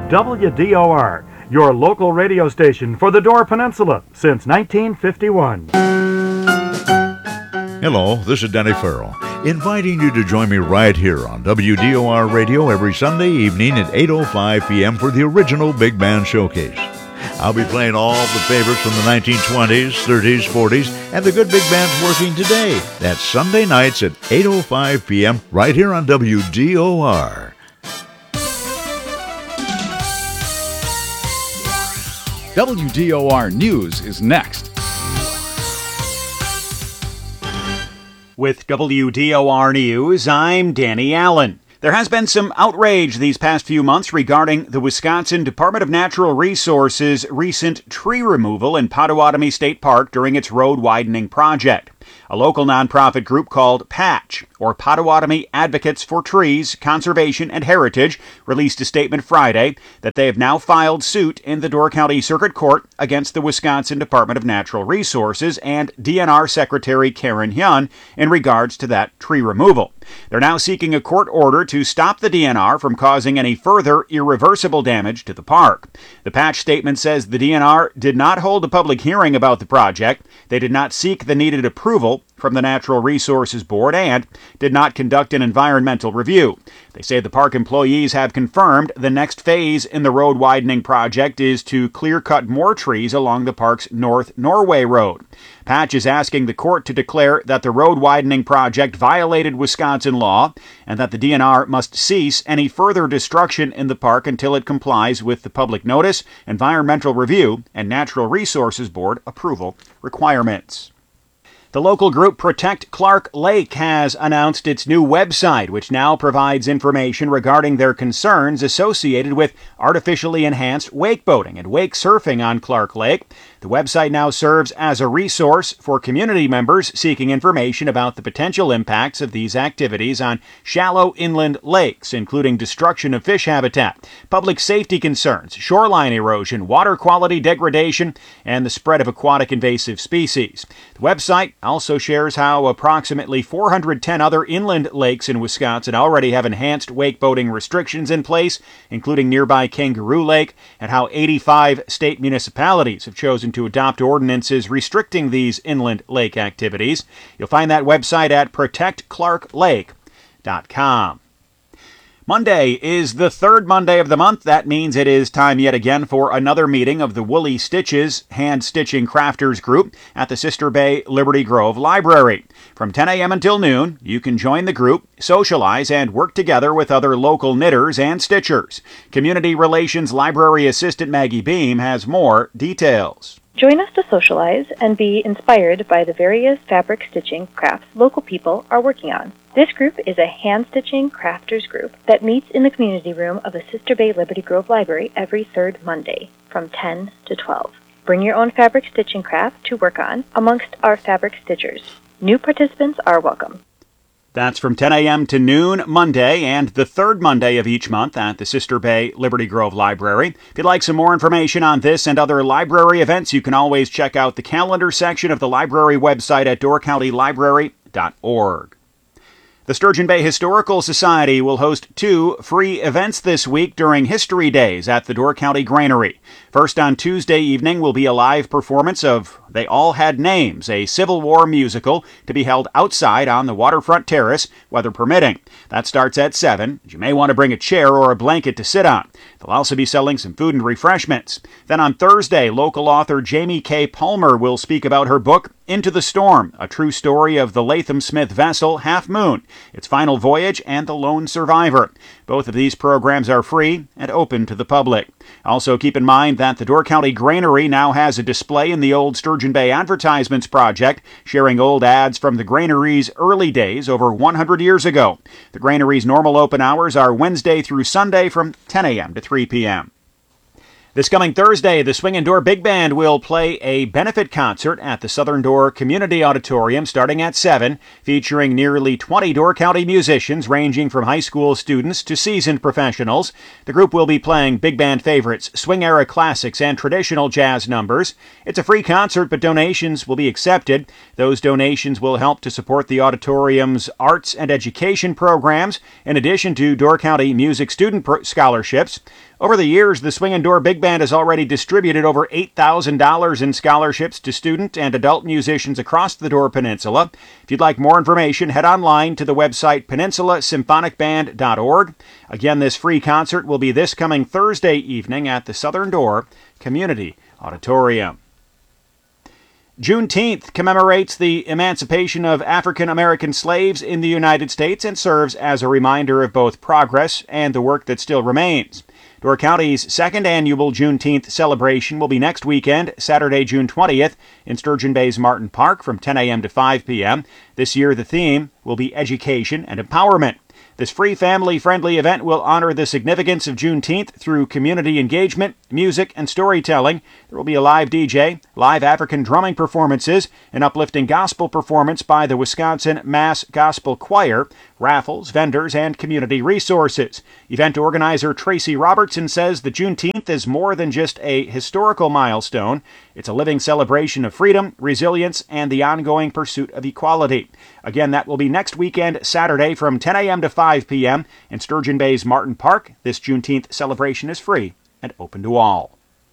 WDOR, your local radio station for the Door Peninsula since 1951. Hello, this is Denny Farrell, inviting you to join me right here on WDOR Radio every Sunday evening at 8:05 p.m. for the original Big Band Showcase. I'll be playing all the favorites from the 1920s, 30s, 40s, and the good big bands working today. That's Sunday nights at 8:05 p.m. right here on WDOR. WDOR News is next. With WDOR News, I'm Danny Allen. There has been some outrage these past few months regarding the Wisconsin Department of Natural Resources' recent tree removal in Potawatomi State Park during its road widening project. A local nonprofit group called PATCH, or Potawatomi Advocates for Trees, Conservation, and Heritage, released a statement Friday that they have now filed suit in the Door County Circuit Court against the Wisconsin Department of Natural Resources and DNR Secretary Karen Hyun in regards to that tree removal. They're now seeking a court order to stop the DNR from causing any further irreversible damage to the park. The PATCH statement says the DNR did not hold a public hearing about the project, they did not seek the needed approval from the Natural Resources Board, and did not conduct an environmental review. They say the park employees have confirmed the next phase in the road widening project is to clear-cut more trees along the park's North Norway Road. Patch is asking the court to declare that the road widening project violated Wisconsin law and that the DNR must cease any further destruction in the park until it complies with the public notice, environmental review, and Natural Resources Board approval requirements. The local group Protect Clark Lake has announced its new website, which now provides information regarding their concerns associated with artificially enhanced wakeboating and wake surfing on Clark Lake. The website now serves as a resource for community members seeking information about the potential impacts of these activities on shallow inland lakes, including destruction of fish habitat, public safety concerns, shoreline erosion, water quality degradation, and the spread of aquatic invasive species. The website also shares how approximately 410 other inland lakes in Wisconsin already have enhanced wakeboating restrictions in place, including nearby Kangaroo Lake, and how 85 state municipalities have chosen to adopt ordinances restricting these inland lake activities. You'll find that website at protectclarklake.com. Monday is the third Monday of the month. That means it is time yet again for another meeting of the Woolly Stitches Hand Stitching Crafters Group at the Sister Bay Liberty Grove Library. From 10 a.m. until noon, you can join the group, socialize, and work together with other local knitters and stitchers. Community Relations Library Assistant Maggie Beam has more details. Join us to socialize and be inspired by the various fabric stitching crafts local people are working on. This group is a hand-stitching crafters group that meets in the community room of the Sister Bay Liberty Grove Library every third Monday from 10 to 12. Bring your own fabric stitching craft to work on amongst our fabric stitchers. New participants are welcome. That's from 10 a.m. to noon Monday and the third Monday of each month at the Sister Bay Liberty Grove Library. If you'd like some more information on this and other library events, you can always check out the calendar section of the library website at doorcountylibrary.org. The Sturgeon Bay Historical Society will host 2 free events this week during History Days at the Door County Granary. First, on Tuesday evening, will be a live performance of They All Had Names, a Civil War musical to be held outside on the waterfront terrace, weather permitting. That starts at 7. You may want to bring a chair or a blanket to sit on. They'll also be selling some food and refreshments. Then on Thursday, local author Jamie K. Palmer will speak about her book, Into the Storm, a true story of the Latham Smith vessel Half Moon, its final voyage, and the lone survivor. Both of these programs are free and open to the public. Also keep in mind that the Door County Granary now has a display in the old Sturgeon Bay Advertisements Project, sharing old ads from the granary's early days over 100 years ago. The granary's normal open hours are Wednesday through Sunday from 10 a.m. to 3 p.m. This coming Thursday, the Swingin' Door Big Band will play a benefit concert at the Southern Door Community Auditorium starting at 7, featuring nearly 20 Door County musicians ranging from high school students to seasoned professionals. The group will be playing big band favorites, swing-era classics, and traditional jazz numbers. It's a free concert, but donations will be accepted. Those donations will help to support the auditorium's arts and education programs, in addition to Door County music student scholarships. Over the years, the Swingin' Door Big Band has already distributed over $8,000 in scholarships to student and adult musicians across the Door Peninsula. If you'd like more information, head online to the website peninsulasymphonicband.org. Again, this free concert will be this coming Thursday evening at the Southern Door Community Auditorium. Juneteenth commemorates the emancipation of African American slaves in the United States and serves as a reminder of both progress and the work that still remains. Door County's second annual Juneteenth celebration will be next weekend, Saturday, June 20th, in Sturgeon Bay's Martin Park from 10 a.m. to 5 p.m. This year, the theme will be education and empowerment. This free family-friendly event will honor the significance of Juneteenth through community engagement, music, and storytelling. There will be a live DJ, live African drumming performances, an uplifting gospel performance by the Wisconsin Mass Gospel Choir, raffles, vendors, and community resources. Event organizer Tracy Robertson says the Juneteenth is more than just a historical milestone. It's a living celebration of freedom, resilience, and the ongoing pursuit of equality. Again, that will be next weekend, Saturday, from 10 a.m. to 5 p.m. in Sturgeon Bay's Martin Park. This Juneteenth celebration is free and open to all.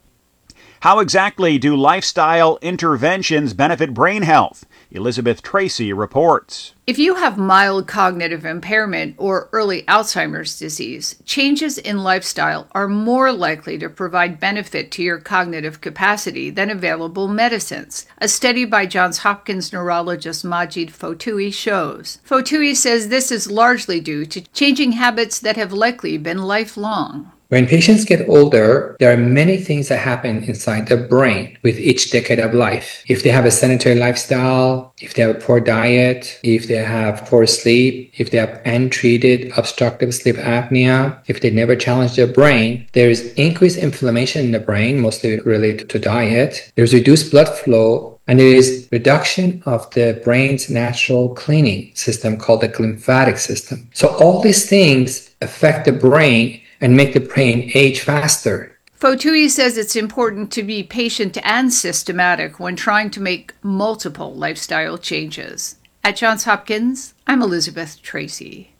How exactly do lifestyle interventions benefit brain health? Elizabeth Tracy reports. If you have mild cognitive impairment or early Alzheimer's disease, changes in lifestyle are more likely to provide benefit to your cognitive capacity than available medicines. A study by Johns Hopkins neurologist Majid Fotoui shows. Fotoui says this is largely due to changing habits that have likely been lifelong. When patients get older, there are many things that happen inside the brain with each decade of life. If they have a sedentary lifestyle, if they have a poor diet, if they have poor sleep, if they have untreated obstructive sleep apnea, if they never challenge their brain, there is increased inflammation in the brain, mostly related to diet. There's reduced blood flow, and there is reduction of the brain's natural cleaning system called the glymphatic system. So all these things affect the brain and make the brain age faster. Fotoui says it's important to be patient and systematic when trying to make multiple lifestyle changes. At Johns Hopkins, I'm Elizabeth Tracy.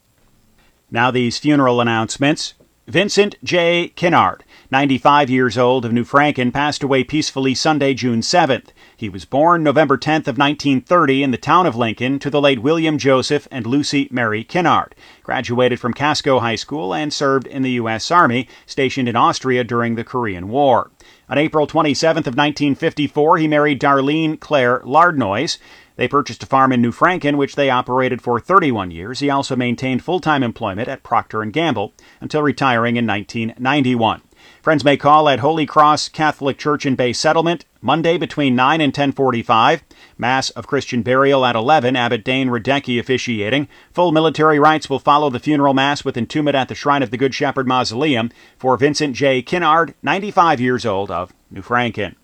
Now these funeral announcements. Vincent J. Kinnard, 95 years old, of New Franken, passed away peacefully Sunday, June 7th. He was born November 10th of 1930 in the town of Lincoln to the late William Joseph and Lucy Mary Kinnard. Graduated from Casco High School and served in the U.S. Army, stationed in Austria during the Korean War. On April 27th of 1954, he married Darlene Claire Lardnois. They purchased a farm in New Franken, which they operated for 31 years. He also maintained full-time employment at Procter & Gamble until retiring in 1991. Friends may call at Holy Cross Catholic Church in Bay Settlement Monday between 9 and 10:45. Mass of Christian burial at 11, Abbot Dane Radecki officiating. Full military rites will follow the funeral mass with entombment at the Shrine of the Good Shepherd Mausoleum for Vincent J. Kinnard, 95 years old, of New Franken.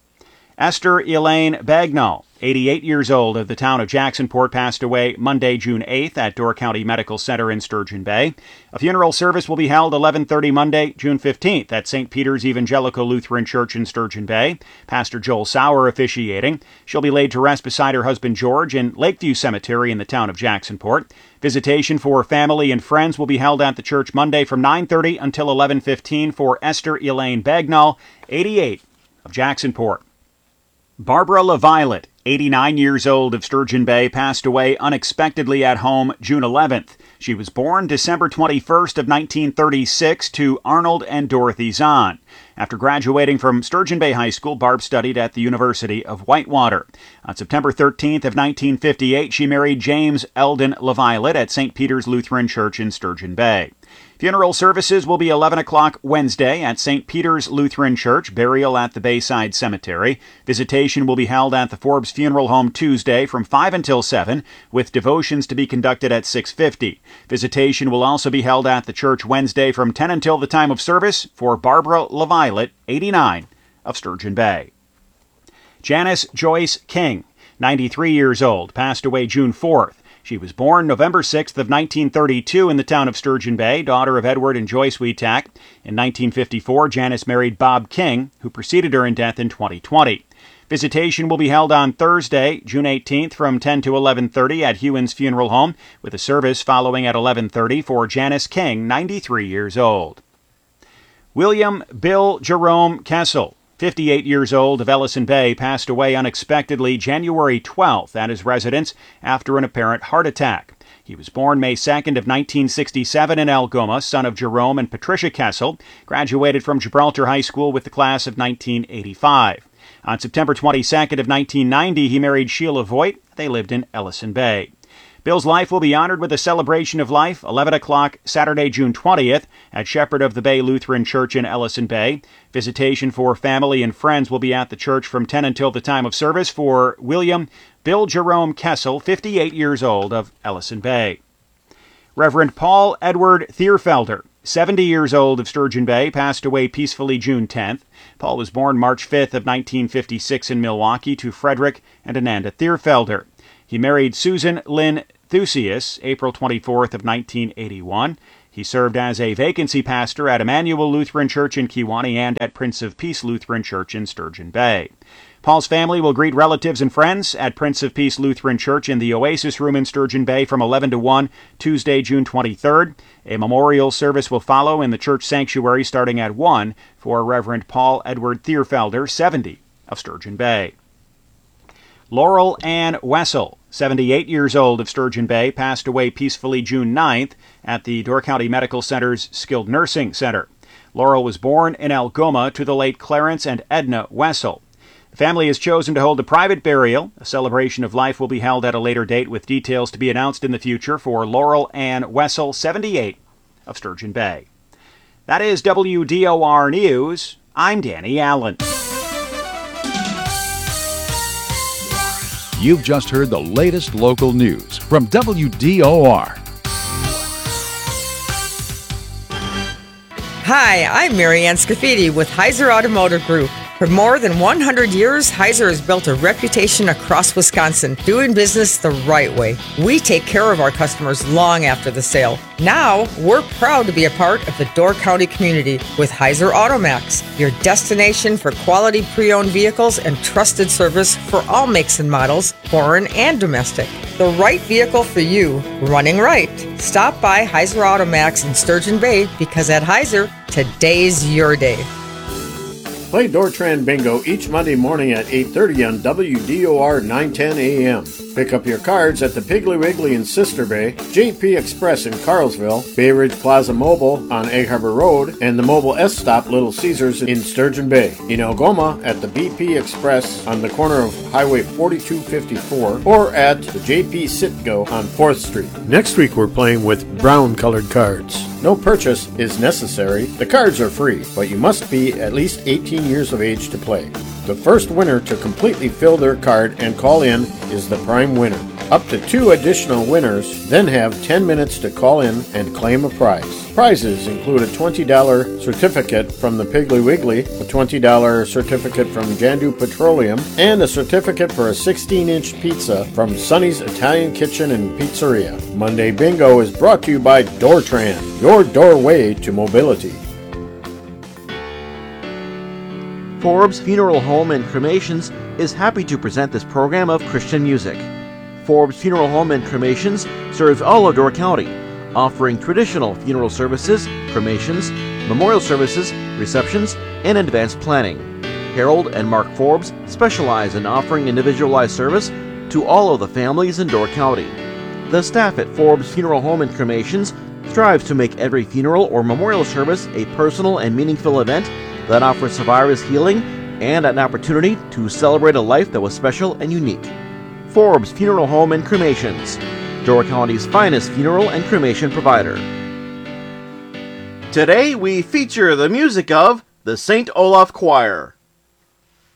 Esther Elaine Bagnall, 88 years old, of the town of Jacksonport, passed away Monday, June 8th at Door County Medical Center in Sturgeon Bay. A funeral service will be held 11:30 Monday, June 15th at St. Peter's Evangelical Lutheran Church in Sturgeon Bay. Pastor Joel Sauer officiating. She'll be laid to rest beside her husband George in Lakeview Cemetery in the town of Jacksonport. Visitation for family and friends will be held at the church Monday from 9:30 until 11:15 for Esther Elaine Bagnall, 88, of Jacksonport. Barbara LaViolette, 89 years old, of Sturgeon Bay, passed away unexpectedly at home June 11th. She was born December 21st of 1936 to Arnold and Dorothy Zahn. After graduating from Sturgeon Bay High School, Barb studied at the University of Whitewater. On September 13th of 1958, she married James Eldon LaViolette at St. Peter's Lutheran Church in Sturgeon Bay. Funeral services will be 11 o'clock Wednesday at St. Peter's Lutheran Church, burial at the Bayside Cemetery. Visitation will be held at the Forbes Funeral Home Tuesday from 5 until 7, with devotions to be conducted at 6:50. Visitation will also be held at the church Wednesday from 10 until the time of service for Barbara LaViolet, 89, of Sturgeon Bay. Janice Joyce King, 93 years old, passed away June 4th. She was born November 6th of 1932 in the town of Sturgeon Bay, daughter of Edward and Joyce Wetak. In 1954, Janice married Bob King, who preceded her in death in 2020. Visitation will be held on Thursday, June 18th from 10 to 11:30 at Hewins Funeral Home, with a service following at 11:30 for Janice King, 93 years old. William Bill Jerome Kessel, 58 years old, of Ellison Bay, passed away unexpectedly January 12th at his residence after an apparent heart attack. He was born May 2nd of 1967 in Algoma, son of Jerome and Patricia Kessel, graduated from Gibraltar High School with the class of 1985. On September 22nd of 1990, he married Sheila Voigt. They lived in Ellison Bay. Bill's life will be honored with a celebration of life, 11 o'clock Saturday, June 20th, at Shepherd of the Bay Lutheran Church in Ellison Bay. Visitation for family and friends will be at the church from 10 until the time of service for William Bill Jerome Kessel, 58 years old, of Ellison Bay. Reverend Paul Edward Thierfelder, 70 years old, of Sturgeon Bay, passed away peacefully June 10th. Paul was born March 5th of 1956 in Milwaukee to Frederick and Ananda Thierfelder. He married Susan Lynn Thusius, April 24th of 1981. He served as a vacancy pastor at Emmanuel Lutheran Church in Kewanee and at Prince of Peace Lutheran Church in Sturgeon Bay. Paul's family will greet relatives and friends at Prince of Peace Lutheran Church in the Oasis Room in Sturgeon Bay from 11 to 1, Tuesday, June 23rd. A memorial service will follow in the church sanctuary starting at 1 for Reverend Paul Edward Thierfelder, 70, of Sturgeon Bay. Laurel Ann Wessel, 78 years old, of Sturgeon Bay, passed away peacefully June 9th at the Door County Medical Center's Skilled Nursing Center. Laurel was born in Algoma to the late Clarence and Edna Wessel. The family has chosen to hold a private burial. A celebration of life will be held at a later date with details to be announced in the future for Laurel Ann Wessel, 78, of Sturgeon Bay. That is WDOR News. I'm Danny Allen. You've just heard the latest local news from WDOR. Hi, I'm Marianne Scafidi with Heiser Automotive Group. For more than 100 years, Heiser has built a reputation across Wisconsin, doing business the right way. We take care of our customers long after the sale. Now, we're proud to be a part of the Door County community with Heiser Automax, your destination for quality pre-owned vehicles and trusted service for all makes and models, foreign and domestic. The right vehicle for you, running right. Stop by Heiser Automax in Sturgeon Bay because at Heiser, today's your day. Play Dortran Bingo each Monday morning at 8:30 on WDOR 910 AM. Pick up your cards at the Piggly Wiggly in Sister Bay, JP Express in Carlsville, Bay Ridge Plaza Mobile on Egg Harbor Road, and the Mobile S Stop Little Caesars in Sturgeon Bay. In Algoma at the BP Express on the corner of Highway 4254 or at the JP Sitco on 4th Street. Next week we're playing with brown colored cards. No purchase is necessary. The cards are free, but you must be at least 18 years of age to play. The first winner to completely fill their card and call in is the prime winner. Up to 2 additional winners then have 10 minutes to call in and claim a prize. Prizes include a $20 certificate from the Piggly Wiggly, a $20 certificate from Jandu Petroleum, and a certificate for a 16-inch pizza from Sonny's Italian Kitchen and Pizzeria. Monday Bingo is brought to you by Dortran, your doorway to mobility. Forbes Funeral Home and Cremations is happy to present this program of Christian music. Forbes Funeral Home and Cremations serves all of Door County, offering traditional funeral services, cremations, memorial services, receptions, and advanced planning. Harold and Mark Forbes specialize in offering individualized service to all of the families in Door County. The staff at Forbes Funeral Home and Cremations strives to make every funeral or memorial service a personal and meaningful event that offers survivors healing and an opportunity to celebrate a life that was special and unique. Forbes Funeral Home and Cremations, Door County's finest funeral and cremation provider. Today we feature the music of the St. Olaf Choir.